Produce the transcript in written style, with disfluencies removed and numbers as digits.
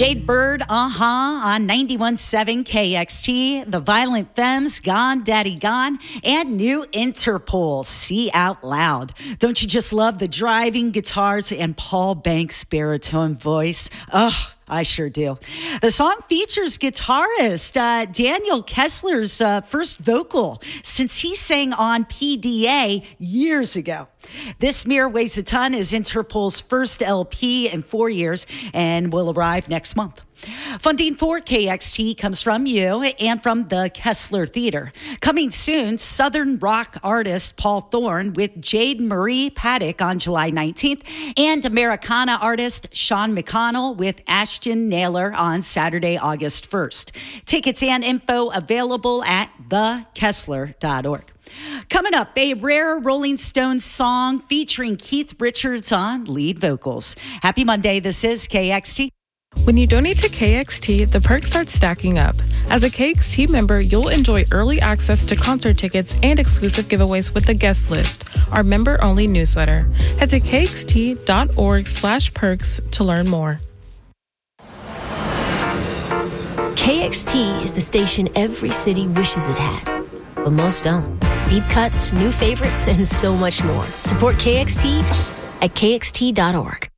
Jade Bird, on 91.7 KXT, The Violent Femmes, Gone Daddy Gone, and new Interpol, See Out Loud. Don't you just love the driving guitars and Paul Banks' baritone voice? Ugh. I sure do. The song features guitarist Daniel Kessler's first vocal since he sang on PDA years ago. This Mirror Weighs a Ton is Interpol's first LP in 4 years and will arrive next month. Funding for KXT comes from you and from the Kessler Theater. Coming soon, Southern rock artist Paul Thorne with Jade Marie Paddock on July 19th and Americana artist Sean McConnell with Ashton Naylor on Saturday, August 1st. Tickets and info available at thekessler.org. Coming up, a rare Rolling Stones song featuring Keith Richards on lead vocals. Happy Monday. This is KXT. When you donate to KXT, the perks start stacking up. As a KXT member, you'll enjoy early access to concert tickets and exclusive giveaways with the guest list, our member-only newsletter. Head to kxt.org/perks to learn more. KXT is the station every city wishes it had, but most don't. Deep cuts, new favorites, and so much more. Support KXT at kxt.org.